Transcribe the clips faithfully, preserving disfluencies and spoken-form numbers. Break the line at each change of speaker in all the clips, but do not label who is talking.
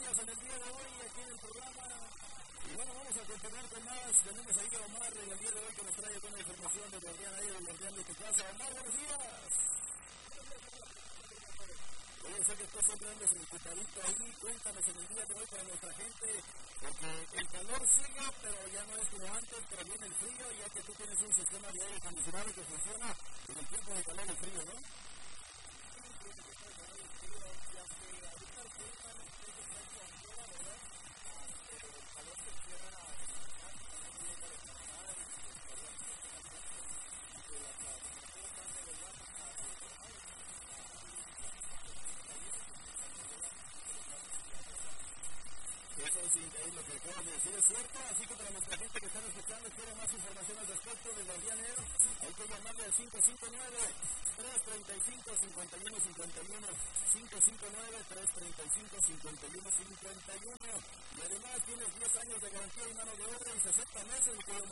días en el día de hoy aquí en el programa. Y bueno, vamos a continuar con más. Tenemos ahí a Omar en el día de hoy que nos trae buena información de Guardián ahí, del Guardián de tu casa. Omar, buenos días. Oye, sé que tú siempre andas preocupadito ahí. Cuéntanos en el día de hoy para nuestra gente, porque el calor sigue, pero ya no es como antes, pero viene el frío, ya que tú tienes un sistema de aire acondicionado que funciona en el tiempo de calor y frío, ¿no? Eso es increíble lo que acabas de decir, es cierto, así que para nuestra gente que están escuchando, quiere más información al respecto de Guardián Air, hay que llamarle al cinco cinco nueve, tres tres cinco, cinco uno cinco uno, cinco cinco nueve, tres tres cinco, cinco uno cinco uno, y además tienes diez años de garantía y mano de obra y sesenta meses de cuidado.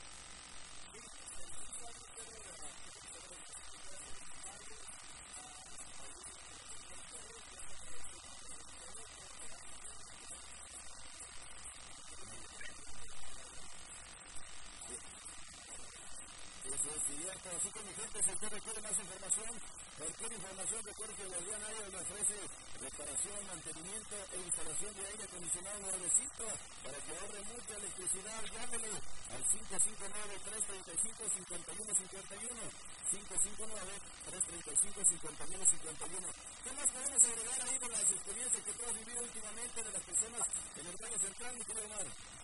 Eso es cierto, así que mi gente, si usted requiere más información, cualquier información, recuerde que Guardián Aire le ofrece reparación, mantenimiento e instalación de aire acondicionado nuevecito para que ahorre mucha electricidad. Llámele al cinco cinco nueve, tres tres cinco, cinco uno cinco uno, cinco cinco nueve, tres tres cinco, cinco uno cinco uno. ¿Qué más podemos agregar ahí de las experiencias que tú has vivido últimamente de las personas en el barrio central, mi querido Omar?